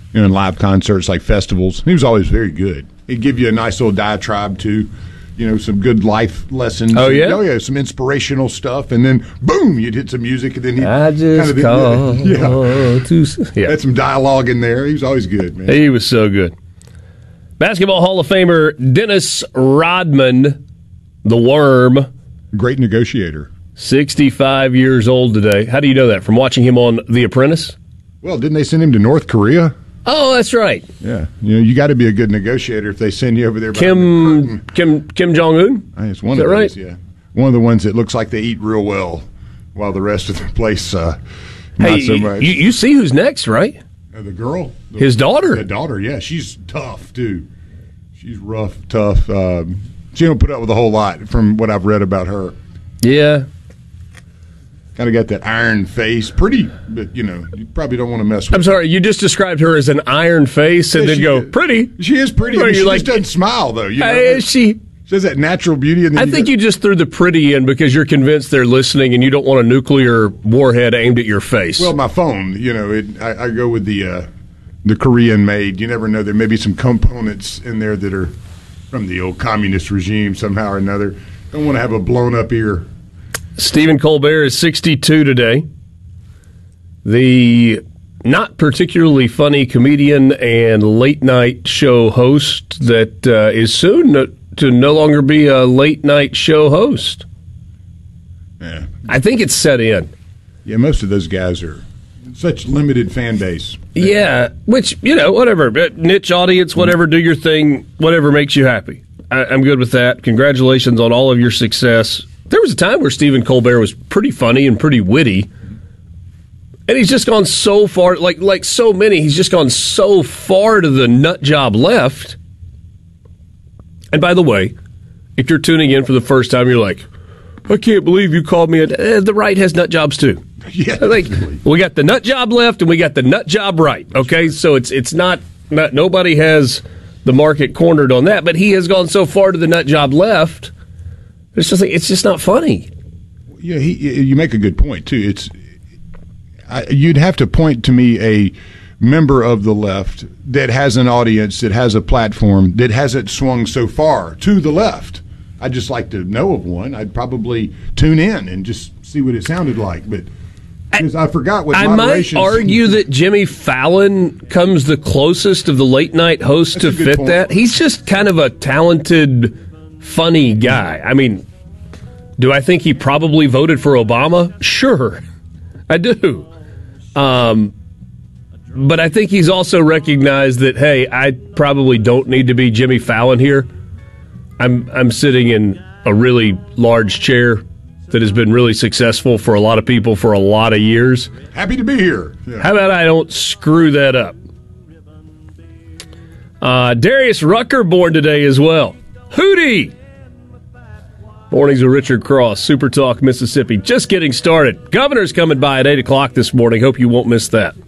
in live concerts like festivals. He was always very good. He'd give you a nice little diatribe too. Some good life lessons. Oh, yeah? Oh, yeah, some inspirational stuff. And then, boom, you'd hit some music. And then he'd I just called to... Had some dialogue in there. He was always good, man. He was so good. Basketball Hall of Famer Dennis Rodman, the Worm. Great negotiator. 65 years old today. How do you know that? From watching him on The Apprentice? Well, didn't they send him to North Korea? Oh, that's right. Yeah. You got to be a good negotiator if they send you over there. Kim Jong-un? It's one of those, right? Yeah. One of the ones that looks like they eat real well while the rest of the place not so much. You see who's next, right? The girl? His daughter. The daughter, yeah. She's tough, too. She's rough, tough. She don't put up with a whole lot from what I've read about her. Yeah. Kind of got that iron face. Pretty, but, you probably don't want to mess with her. I'm sorry, you just described her as an iron face and then go, pretty. She is pretty. She just doesn't smile, though. She has that natural beauty. And then I think you just threw the pretty in because you're convinced they're listening and you don't want a nuclear warhead aimed at your face. Well, my phone, I go with the Korean-made. You never know. There may be some components in there that are from the old communist regime somehow or another. Don't want to have a blown-up ear. Stephen Colbert is 62 today. The not particularly funny comedian and late-night show host that is soon to no longer be a late-night show host. Yeah. I think it's set in. Yeah, most of those guys are such limited fan base. Yeah, which, whatever. Niche audience, whatever, do your thing, whatever makes you happy. I'm good with that. Congratulations on all of your success. There was a time where Stephen Colbert was pretty funny and pretty witty, and he's just gone so far, like so many, he's just gone so far to the nut job left. And by the way, if you're tuning in for the first time, you're like, I can't believe you called me the right has nut jobs too. Yeah, we got the nut job left and we got the nut job right. Okay, so it's not nobody has the market cornered on that, but he has gone so far to the nut job left. It's just not funny. Yeah, you make a good point too. You'd have to point to me a member of the left that has an audience, that has a platform, that hasn't swung so far to the left. I'd just like to know of one. I'd probably tune in and just see what it sounded like. But because I forgot what moderation. I might argue that Jimmy Fallon comes the closest of the late night hosts to fit that. He's just kind of a talented, funny guy. I mean, do I think he probably voted for Obama? Sure, I do. But I think he's also recognized that, hey, I probably don't need to be Jimmy Fallon here. I'm sitting in a really large chair that has been really successful for a lot of people for a lot of years. Happy to be here. Yeah. How about I don't screw that up? Darius Rucker born today as well. Hootie! Mornings with Richard Cross, Super Talk, Mississippi. Just getting started. Governor's coming by at 8 o'clock this morning. Hope you won't miss that.